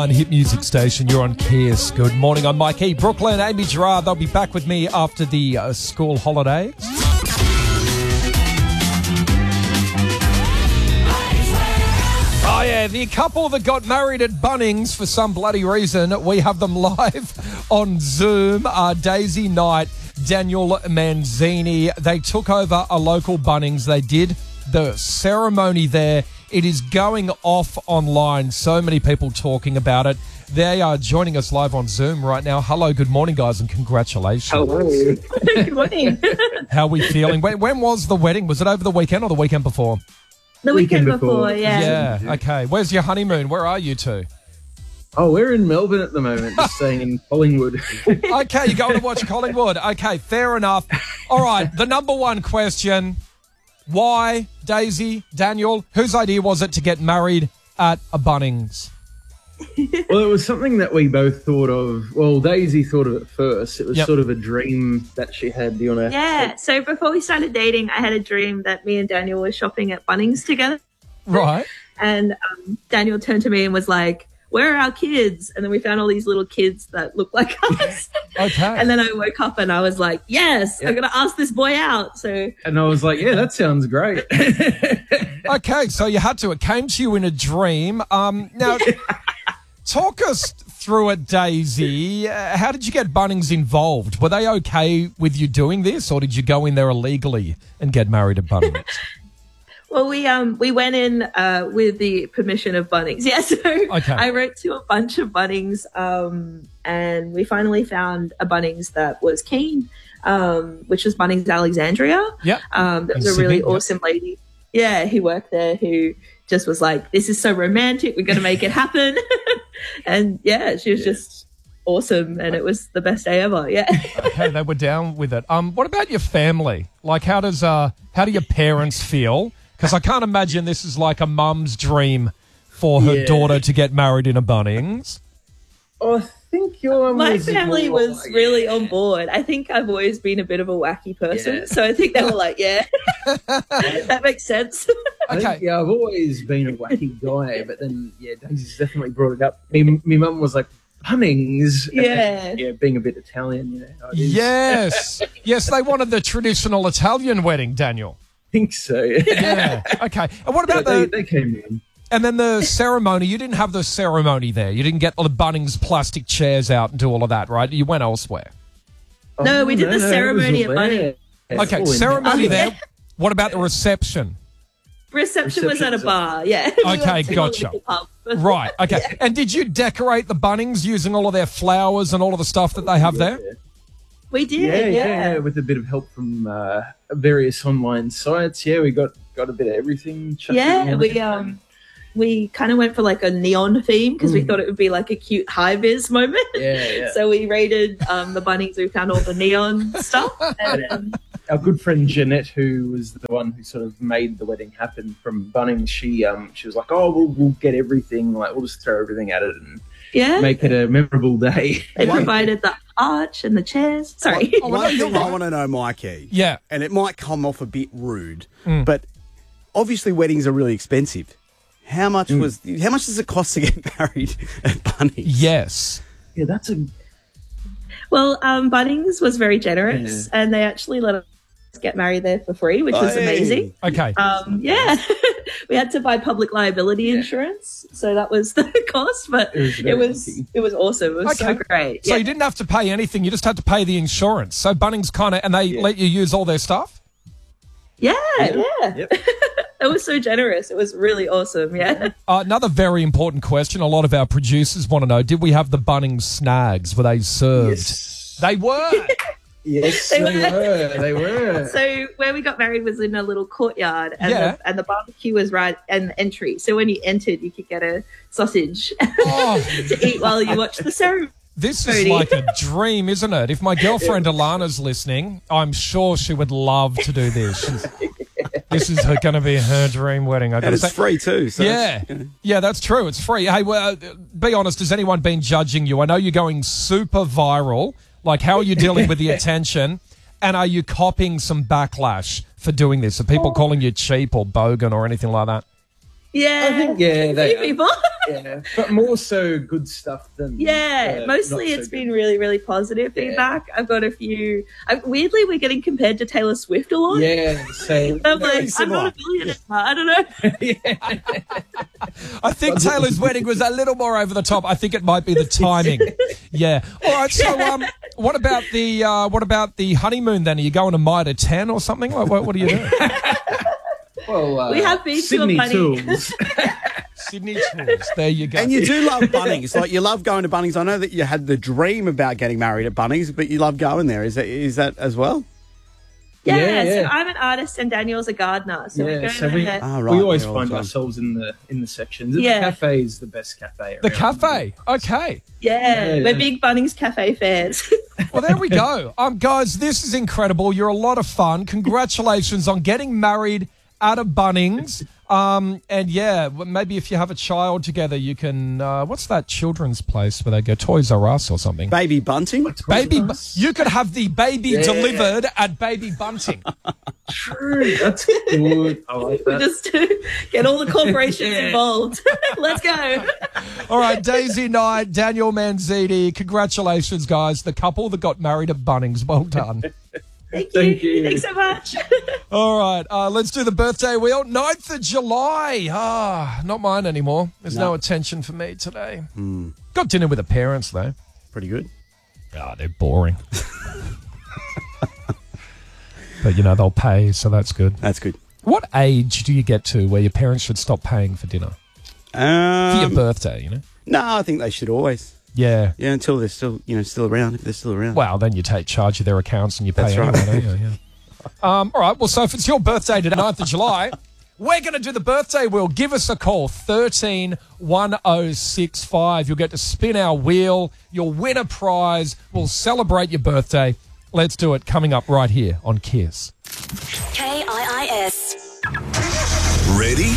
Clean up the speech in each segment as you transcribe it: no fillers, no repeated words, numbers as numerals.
On Hit Music Station, you're on Kiss. Good morning, I'm Mike E. Brooklyn, Amy Gerard, they'll be back with me after the school holidays. Oh yeah, the couple that got married at Bunnings for some bloody reason, we have them live on Zoom. Daisy Knight, Daniel Manzini, they took over a local Bunnings. They did the ceremony there. It is going off online. So many people talking about it. They are joining us live on Zoom right now. Hello, good morning, guys, and congratulations. Hello. Good morning. How are we feeling? When was the wedding? Was it over the weekend or the weekend before? The weekend before, Yeah, okay. Where's your honeymoon? Where are you two? Oh, we're in Melbourne at the moment, just staying in Collingwood. Okay, you're going to watch Collingwood. Okay, fair enough. All right, the number one question. Why, Daisy, Daniel, whose idea was it to get married at a Bunnings? Well, it was something that we both thought of. Well, Daisy thought of it first. It was sort of a dream that she had. Do you want to? Yeah, so before we started dating, I had a dream that me and Daniel were shopping at Bunnings together. Right. And Daniel turned to me and was like, where are our kids? And then we found all these little kids that look like us. Okay. And then I woke up and I was like, yes, I'm going to ask this boy out. So. And I was like, yeah, that sounds great. Okay, so you had to. It came to you in a dream. Now, talk us through it, Daisy. How did you get Bunnings involved? Were they okay with you doing this, or did you go in there illegally and get married at Bunnings? Well, we went in with the permission of Bunnings. Yeah, so Okay. I wrote to a bunch of Bunnings, and we finally found a Bunnings that was keen, which was Bunnings Alexandria. Yeah. That was a really awesome lady. Yeah, who worked there, who just was like, this is so romantic, we're going to make it happen. And yeah, she was just awesome, and it was the best day ever. Yeah. Okay, they were down with it. What about your family? Like, how do your parents feel? Because I can't imagine this is like a mum's dream for her daughter to get married in a Bunnings. Oh, I think your My family was really on board. I think I've always been a bit of a wacky person, so I think they were like, yeah, that makes sense. Okay. I've always been a wacky guy, but then, Daisy's definitely brought it up. My mum was like, Bunnings. Yeah. Being a bit Italian, how it is. Yes, they wanted the traditional Italian wedding, Daniel. I think so. Yeah. Okay. And what about they came in? And then the ceremony? You didn't have the ceremony there. You didn't get all the Bunnings plastic chairs out and do all of that, right? You went elsewhere. No, we did the ceremony at Bunnings. Okay, ceremony there. What about the reception? Reception was at a bar, yeah. Okay, gotcha. Right, okay. Yeah. And did you decorate the Bunnings using all of their flowers and all of the stuff that they have there? We did, yeah. With a bit of help from various online sites. Yeah, we got a bit of everything. We kind of went for like a neon theme because we thought it would be like a cute high-vis moment. Yeah. So we raided the Bunnings. We found all the neon stuff. And, our good friend Jeanette, who was the one who sort of made the wedding happen from Bunnings, she was like, "Oh, we'll get everything. Like, we'll just throw everything at it and make it a memorable day." They provided the arch and the chairs. Sorry. One thing I want to know, Mikey. Yeah. And it might come off a bit rude, but obviously weddings are really expensive. How much does it cost to get married at Bunnings? Yes. Yeah, that's Well, Bunnings was very generous, and they actually let us get married there for free, which was amazing. Okay. We had to buy public liability insurance, so that was the cost, but it was awesome. It was so great. So you didn't have to pay anything; you just had to pay the insurance. So Bunnings and they let you use all their stuff. Yeah. Yep. It was so generous. It was really awesome, yeah. Another very important question. A lot of our producers want to know, did we have the Bunnings snags? Were they served? Yes. They were. Yes, they were. So where we got married was in a little courtyard, and the barbecue was right in the entry. So when you entered, you could get a sausage to eat while you watched the ceremony. This is like a dream, isn't it? If my girlfriend Alana's listening, I'm sure she would love to do this. This is going to be her dream wedding. And it's free too. So yeah, that's true. It's free. Hey, be honest, has anyone been judging you? I know you're going super viral. Like, how are you dealing with the attention? And are you copying some backlash for doing this? Are people calling you cheap or bogan or anything like that? Yeah, I think they a few are. people. Yeah, but more so good stuff than mostly it's been really, really positive feedback. I've got a few. Weirdly, we're getting compared to Taylor Swift a lot. Yeah, same. I'm like, I'm not a billionaire. I don't know. I think Taylor's wedding was a little more over the top. I think it might be the timing. Yeah. All right. So, what about the honeymoon then? Are you going to Mitre 10 or something? What are you doing? Well, we have been Sydney to a Tools. Sydney Tools. There you go. And you do love Bunnings. Like, you love going to Bunnings. I know that you had the dream about getting married at Bunnings, but you love going there. Is that as well? Yeah. So I'm an artist and Daniel's a gardener. So we go there. We always find ourselves in the sections. The cafe is the best cafe around. The cafe. Okay. Yeah, we're big Bunnings Cafe fans. Well, there we go. Guys, this is incredible. You're a lot of fun. Congratulations on getting married at a Bunnings. And yeah, maybe if you have a child together, you can, what's that children's place where they go, Toys R Us or something? Baby Bunting? You could have the baby delivered at Baby Bunting. True, that's good. I like that. Just to get all the corporations involved. Let's go. All right, Daisy Knight, Daniel Manzini, congratulations, guys. The couple that got married at Bunnings. Well done. Thank you. Thanks so much. All right, let's do the birthday wheel. 9th of July. Not mine anymore. There's no attention for me today. Got dinner with the parents, though. Pretty good. They're boring. But, they'll pay, so that's good. That's good. What age do you get to where your parents should stop paying for dinner? For your birthday, No, I think they should always. Yeah. Yeah, until they're still, still around, if they're still around. Well, then you take charge of their accounts and you pay anyway, don't you? Yeah. All right, well, so if it's your birthday today, 9th of July, we're going to do the birthday wheel. Give us a call, 131065. You'll get to spin our wheel. You'll win a prize. We'll celebrate your birthday. Let's do it. Coming up right here on KISS. KIIS. Ready?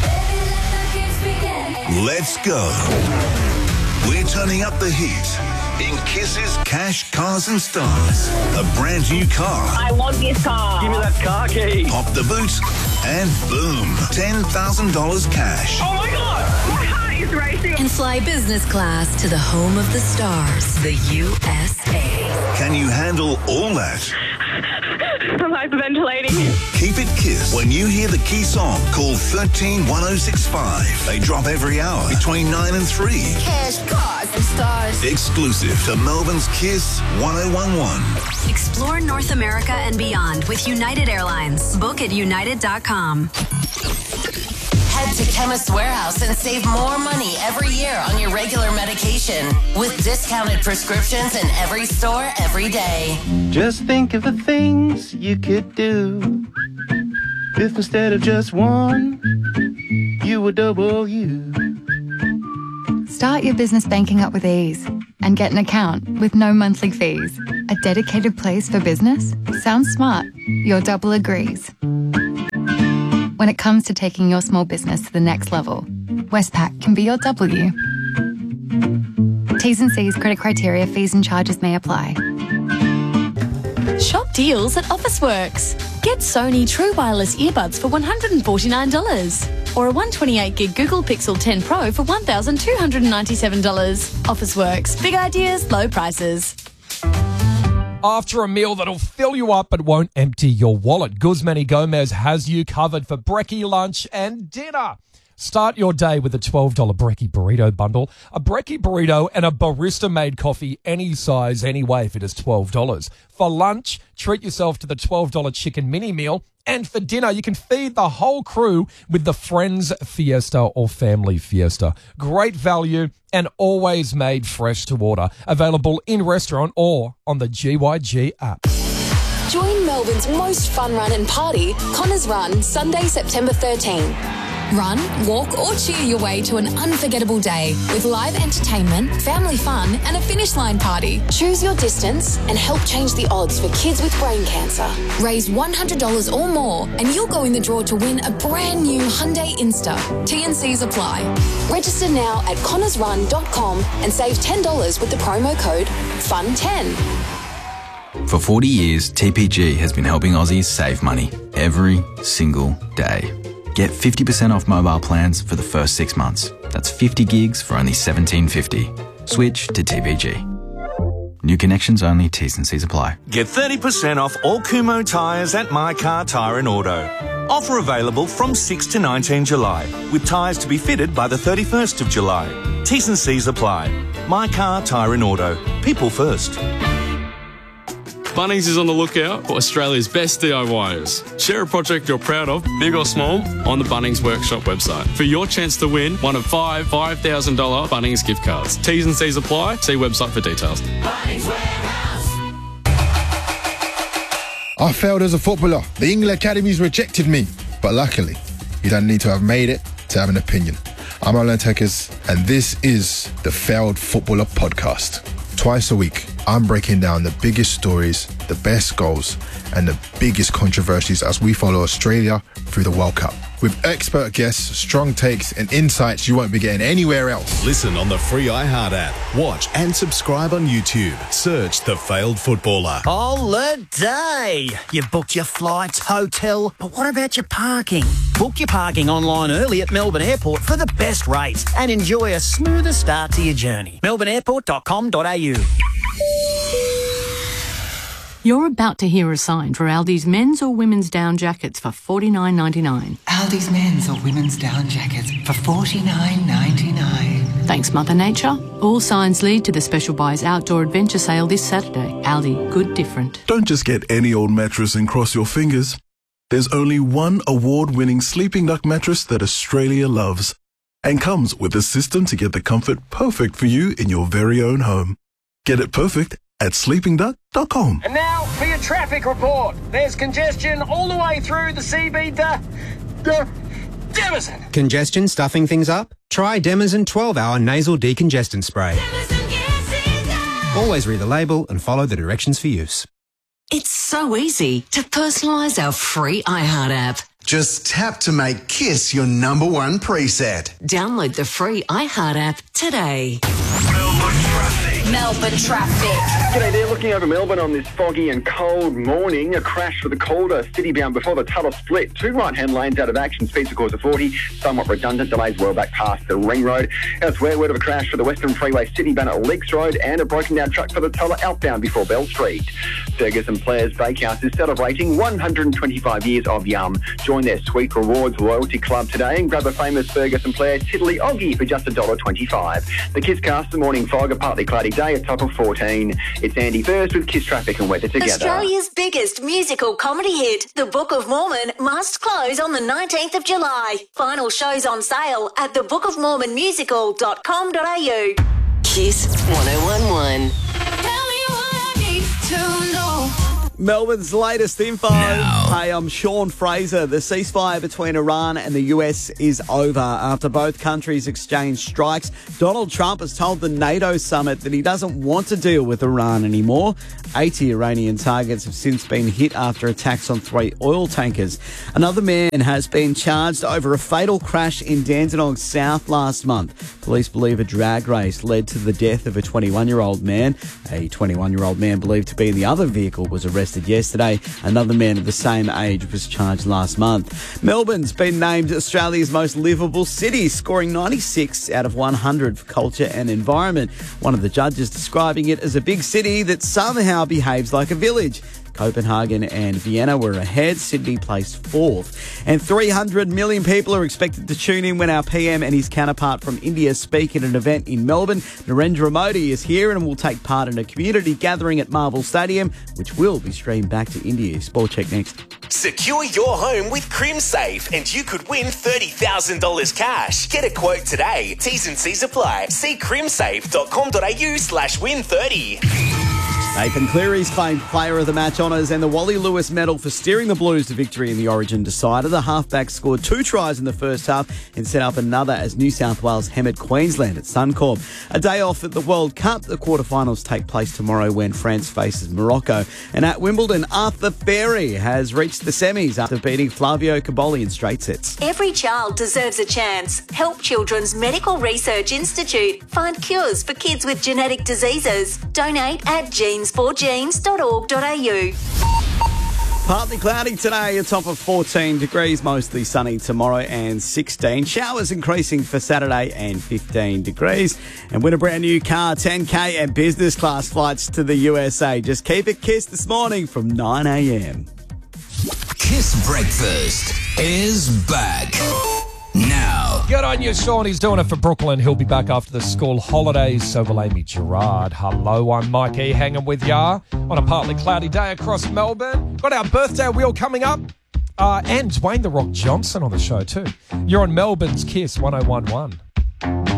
Let's go. We're turning up the heat in KISS's Cash, Cars and Stars. A brand new car. I want this car. Give me that car key. Pop the boot and boom, $10,000 cash. Oh my God, my heart is racing. And fly business class to the home of the stars, the USA. Can you handle all that? I'm hyperventilating. Keep it KISS. When you hear the key song, call 131065. They drop every hour between 9 and 3. Cash, cars, and stars. Exclusive to Melbourne's KISS 1011. Explore North America and beyond with United Airlines. Book at united.com. Head to Chemist Warehouse and save more money every year on your regular medication with discounted prescriptions in every store every day. Just think of the things you could do if instead of just one, you were double you. Start your business banking up with ease and get an account with no monthly fees. A dedicated place for business? Sounds smart. Your double agrees. When it comes to taking your small business to the next level, Westpac can be your W. T's and C's, credit criteria, fees and charges may apply. Shop deals at Officeworks. Get Sony True Wireless earbuds for $149 or a 128GB Google Pixel 10 Pro for $1,297. Officeworks. Big ideas, low prices. After a meal that'll fill you up but won't empty your wallet, Guzman y Gomez has you covered for brekkie lunch and dinner. Start your day with a $12 brekkie burrito bundle. A brekkie burrito and a barista-made coffee, any size, any way, if it is $12. For lunch, treat yourself to the $12 chicken mini meal. And for dinner, you can feed the whole crew with the Friends Fiesta or Family Fiesta. Great value and always made fresh to order. Available in restaurant or on the GYG app. Join Melbourne's most fun run and party, Connors Run, Sunday, September 13. Run, walk or cheer your way to an unforgettable day with live entertainment, family fun and a finish line party. Choose your distance and help change the odds for kids with brain cancer. Raise $100 or more and you'll go in the draw to win a brand new Hyundai Insta. T&Cs apply. Register now at connorsrun.com and save $10 with the promo code FUN10. For 40 years, TPG has been helping Aussies save money every single day. Get 50% off mobile plans for the first 6 months. That's 50 gigs for only $17.50. Switch to TPG. New connections only, T's and C's apply. Get 30% off all Kumho tyres at My Car Tyre and Auto. Offer available from 6 to 19 July, with tyres to be fitted by the 31st of July. T's and C's apply. My Car Tyre and Auto. People first. Bunnings is on the lookout for Australia's best DIYers. Share a project you're proud of, big or small, on the Bunnings Workshop website for your chance to win one of 5 $5,000 Bunnings gift cards. T's and C's apply. See website for details. Bunnings Warehouse. I failed as a footballer. The England Academies rejected me. But luckily, you don't need to have made it to have an opinion. I'm Alan Tekers, and this is the Failed Footballer Podcast. Twice a week, I'm breaking down the biggest stories, the best goals, and the biggest controversies as we follow Australia through the World Cup. With expert guests, strong takes, and insights you won't be getting anywhere else. Listen on the free iHeart app. Watch and subscribe on YouTube. Search The Failed Footballer. Holiday! You've booked your flights, hotel, but what about your parking? Book your parking online early at Melbourne Airport for the best rates and enjoy a smoother start to your journey. melbourneairport.com.au. You're about to hear a sign for Aldi's men's or women's down jackets for $49.99. Aldi's men's or women's down jackets for $49.99. Thanks, Mother Nature. All signs lead to the Special Buys Outdoor Adventure Sale this Saturday. Aldi, good different. Don't just get any old mattress and cross your fingers. There's only one award-winning Sleeping Duck mattress that Australia loves and comes with a system to get the comfort perfect for you in your very own home. Get it perfect at sleepingduck.com. And now for your traffic report. There's congestion all the way through the CB Demison. Congestion stuffing things up? Try Demison 12-hour nasal decongestant spray. Always read the label and follow the directions for use. It's so easy to personalise our free iHeart app. Just tap to make Kiss your #1 preset. Download the free iHeart app today. Melbourne traffic. G'day there, looking over Melbourne on this foggy and cold morning. A crash for the Calder city-bound before the Tuttle split. 2 right-hand lanes out of action, speeds of course of 40. Somewhat redundant, delays well back past the Ring Road. Elsewhere, word of a crash for the Western Freeway city-bound at Leaks Road and a broken-down truck for the Tulla outbound before Bell Street. Ferguson Players Bakehouse is celebrating 125 years of Yum. Join their Sweet Rewards loyalty club today and grab a famous Ferguson Player Tiddly Oggy for just $1.25. The Kisscast, the morning fog, a partly cloudy day, a top of 14. It's Andy first with Kiss Traffic and Weather together. Australia's biggest musical comedy hit, The Book of Mormon, must close on the 19th of July. Final shows on sale at thebookofmormonmusical.com.au. Kiss 1011. Melbourne's latest info. Hey, I'm Sean Fraser. The ceasefire between Iran and the US is over after both countries exchanged strikes. Donald Trump has told the NATO summit that he doesn't want to deal with Iran anymore. 80 Iranian targets have since been hit after attacks on 3 oil tankers. Another man has been charged over a fatal crash in Dandenong South last month. Police believe a drag race led to the death of a 21-year-old man. A 21-year-old man believed to be in the other vehicle was arrested yesterday. Another man of the same age was charged last month. Melbourne's been named Australia's most livable city, scoring 96 out of 100 for culture and environment. One of the judges describing it as a big city that somehow behaves like a village. Copenhagen and Vienna were ahead. Sydney placed 4th. And 300 million people are expected to tune in when our PM and his counterpart from India speak at an event in Melbourne. Narendra Modi is here and will take part in a community gathering at Marvel Stadium, which will be streamed back to India. Sport check next. Secure your home with CrimSafe and you could win $30,000 cash. Get a quote today. T's and C's apply. See crimsafe.com.au/win30. Nathan Cleary's famed player of the match honours and the Wally Lewis medal for steering the Blues to victory in the Origin decider. The halfback scored 2 tries in the first half and set up another as New South Wales hammered Queensland at Suncorp. A day off at the World Cup. The quarterfinals take place tomorrow when France faces Morocco. And at Wimbledon, Arthur Ferry has reached the semis after beating Flavio Caboli in straight sets. Every child deserves a chance. Help Children's Medical Research Institute find cures for kids with genetic diseases. Donate at genes4genes.org.au. Partly cloudy today, a top of 14 degrees, mostly sunny tomorrow and 16. Showers increasing for Saturday and 15 degrees. And win a brand new car, 10K and business class flights to the USA. Just keep it Kiss this morning from 9 a.m. Kiss Breakfast is back now. Good on you, Sean. He's doing it for Brooklyn. He'll be back after the school holidays. So will Amy Gerard. Hello, I'm Mikey, hanging with ya on a partly cloudy day across Melbourne. Got our birthday wheel coming up. And Dwayne The Rock Johnson on the show too. You're on Melbourne's Kiss 101.1.